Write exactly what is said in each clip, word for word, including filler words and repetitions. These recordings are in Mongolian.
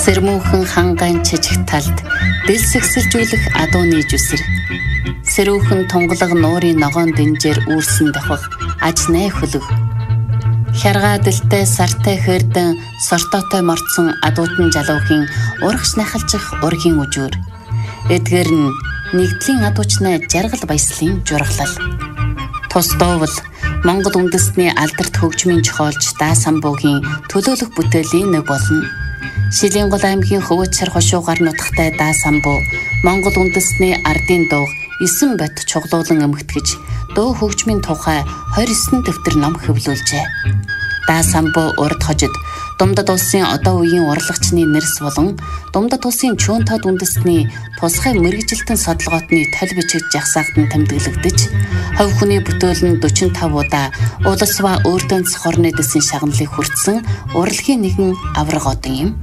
Сэрмүүхэн хангайн чижиг талд дэлсэгсэлжүүлэх адууны жүсэр. Сэрүүхэн тунгалаг нуурын ногоон дэнжээр үүрсэн давхах ажнай хөлөг. Хяргаадэлтэй сартай хэрдэн сортоотой морцсон адуутан жалуухийн урагш нахалжих ургийн үжүүр. Эдгээр нь нэгдлийн адуучнай жаргал баяслын жургалал. Тус доовол Монгол үндэстний алдарт хөгжмийн чухалж даа самбуугийн төлөөлөх бүтээлийн нэг болно. Шилэнгол аймгийн Хөвөчсар хошуугаар нутагтай даа самбуу Монгол үндэстний ардын дууг эсэн бот чуглуулан эмгэтгэж дуу хөгжмийн тухай хорь эсрэг дэвтэр ном хэвлүүлжээ. Даа самбуу урд хожид Думдад улсын одоо үеийн урлагчны нэрс болон Думдад улсын Чөөнтод үндэстний тусгай мэргэжилтэн содолгоотны толь бичиг жагсаалтан тэмдэглэгдэж, хувь хүний бүтээл нь дөрвөн таван удаа улсва өөртөнц хорны дэсийн шагналыг хүртсэн урлагийн нэгэн авраг одон юм.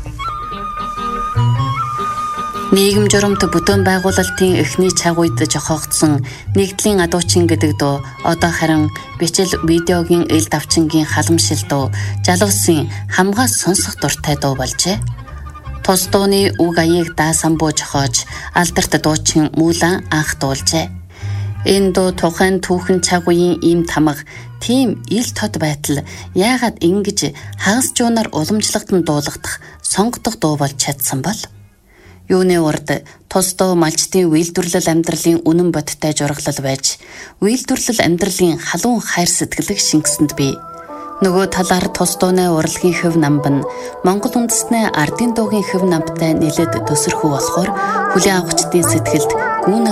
Нийгэм журамт бүтээн байгуулалтын эхний цаг үед жохоогдсон нэгдлийн адуучин гэдэг дуу одоо харин бичил видеогийн эл давчингийн халамшил дуу жалуусын хамгаас сонсох дуртай дуу болжээ. Тус дууны үг аяыг даа самбуу жохоож алдарт дуучин Мүүлэн анх дуулжээ. Энэ дуу тухайн түүхэн цаг үеийн ийм тамга тийм ил тод байтал яагаад ингэж хагас жуунаар уламжлагдан дуулагдах сонгогдох дуу болж чадсан бол? Юуны урд тус дуу малчдын үйлдвэрлэл амьдралын үнэн бодтой жургалал байж, үйлдвэрлэл амьдралын халуун хайр сэтгэлийг шингэсэнд бий. Нөгөө талаар тус дууны урлагийн хэв намб нь Монгол үндэстний ардын дуугийн хэв намбтай нэлээд төсөрхөө болохоор хүлээн авахчдын сэтгэлд гүн